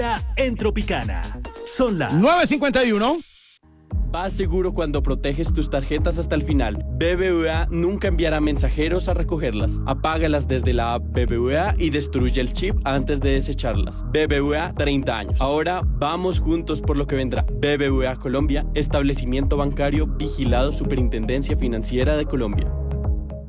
En Tropicana. Son las 9:51. Vas seguro cuando proteges tus tarjetas hasta el final. BBVA nunca enviará mensajeros a recogerlas. Apágalas desde la app BBVA y destruye el chip antes de desecharlas. BBVA 30 años. Ahora vamos juntos por lo que vendrá. BBVA Colombia, establecimiento bancario vigilado Superintendencia Financiera de Colombia.